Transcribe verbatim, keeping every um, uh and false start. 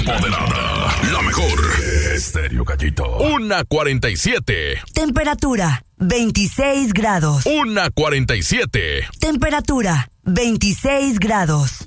empoderada. La mejor. Estéreo Gallito. Una cuarenta y siete. Temperatura veintiséis grados. Una cuarenta y siete. Temperatura veintiséis grados.